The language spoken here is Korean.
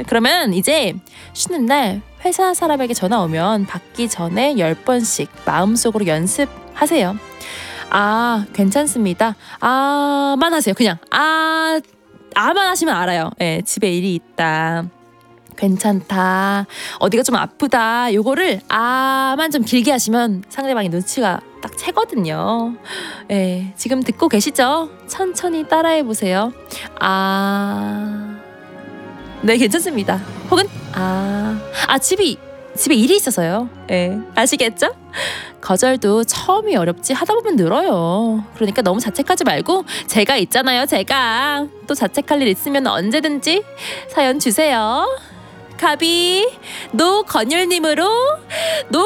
그러면 이제 쉬는 날 회사 사람에게 전화 오면 받기 전에 10번씩 마음속으로 연습하세요. 아, 괜찮습니다. 아만 하세요. 그냥 아만 하시면 알아요. 예, 집에 일이 있다. 괜찮다. 어디가 좀 아프다. 요거를 아만 좀 길게 하시면 상대방이 눈치가 딱 채거든요. 예, 지금 듣고 계시죠? 천천히 따라해 보세요. 네, 괜찮습니다. 혹은 집에 일이 있어서요. 예, 아시겠죠? 거절도 처음이 어렵지 하다 보면 늘어요. 그러니까 너무 자책하지 말고 제가 있잖아요. 제가 또 자책할 일 있으면 언제든지 사연 주세요. 가비 노건율님으로